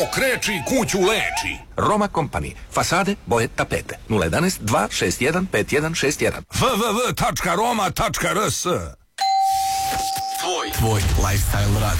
Kreči kuću leči. Roma Company. Fasade, boje, tapete. 011 261 5161. www.roma.rs. Tvoj lifestyle radio.